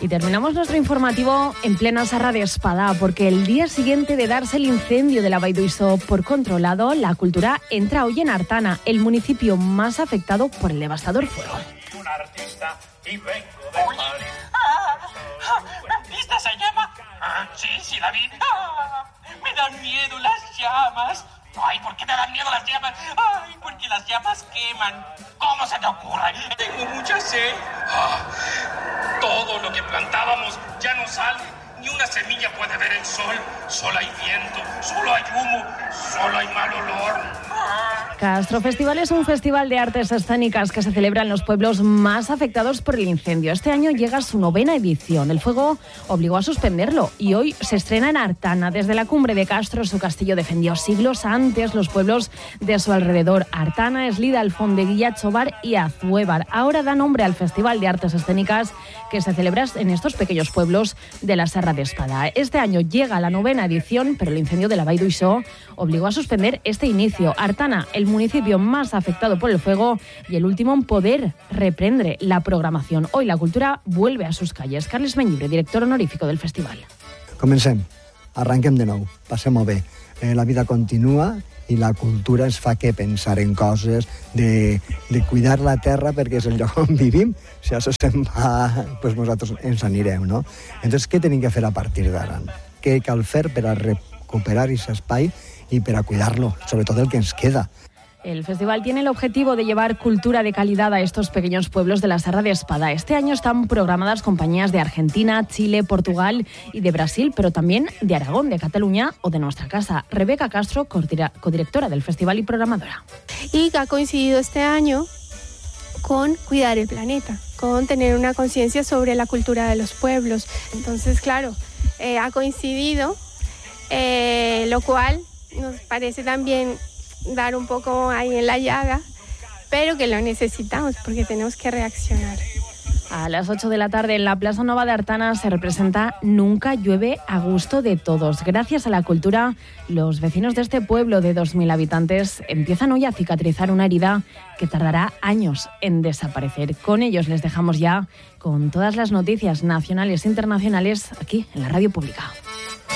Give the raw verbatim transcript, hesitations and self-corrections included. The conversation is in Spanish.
Y terminamos nuestro informativo en plena Serra de Espadà, porque el día siguiente de darse el incendio de la Vall d'Uixó por controlado, la cultura entra hoy en Artana, el municipio más afectado por el devastador fuego. Un artista y vengo de París. Ah, ah, ¿Viste esa llama? Ah, sí, sí la vi. Ah, me dan miedo las llamas. Ay, ¿por qué te dan miedo las llamas? Ay, porque las llamas queman. ¿Cómo se te ocurre? Tengo mucha sed. Ah, todo lo que plantábamos ya no sale. Ni una semilla puede ver el sol. Solo hay viento, solo hay humo, solo hay mal olor. Castro Festival es un festival de artes escénicas que se celebra en los pueblos más afectados por el incendio. Este año llega a su novena edición. El fuego obligó a suspenderlo y hoy se estrena en Artana. Desde la cumbre de Castro, su castillo defendió siglos antes los pueblos de su alrededor. Artana, Eslida, Alfondeguilla, Chobar y Azuévar. Ahora da nombre al Festival de Artes Escénicas que se celebra en estos pequeños pueblos de la Serra de Espadà. Este año llega la novena edición, pero el incendio de la Vall d'Uixó obligó a suspender este inicio. Artana, el municipio más afectado por el fuego y el último en poder, reprendre la programación. Hoy la cultura vuelve a sus calles. Carles Benllibre, director honorífico del festival. Comencem, arranquem de nou, passem-ho bé. Eh, la vida continua i la cultura ens fa que pensar en coses, de, de cuidar la terra perquè és el lloc on vivim. Si això se'n va, doncs nosaltres ens anirem, no? Entonces, què tenim que fer a partir d'ara? Què cal fer per a recuperar aquest espai i per a cuidar-lo, sobretot el que ens queda? El festival tiene el objetivo de llevar cultura de calidad a estos pequeños pueblos de la Serra de Espadà. Este año están programadas compañías de Argentina, Chile, Portugal y de Brasil, pero también de Aragón, de Cataluña o de nuestra casa. Rebeca Castro, codirectora del festival y programadora. Y que ha coincidido este año con cuidar el planeta, con tener una conciencia sobre la cultura de los pueblos. Entonces, claro, eh, ha coincidido, eh, lo cual nos parece también dar un poco ahí en la llaga, pero que lo necesitamos porque tenemos que reaccionar. A las ocho de la tarde en la Plaza Nova de Artana se representa Nunca llueve a gusto de todos. Gracias a la cultura, los vecinos de este pueblo de dos mil habitantes empiezan hoy a cicatrizar una herida que tardará años en desaparecer. Con ellos les dejamos ya con todas las noticias nacionales e internacionales aquí en la Radio Pública.